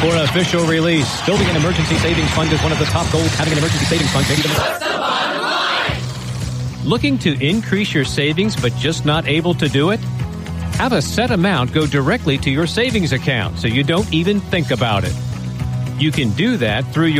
for official release. Building an emergency savings fund is one of the top goals. Having an emergency savings fund may be the most. What's the bottom line? Looking to increase your savings but just not able to do it? Have a set amount go directly to your savings account so you don't even think about it. You can do that through your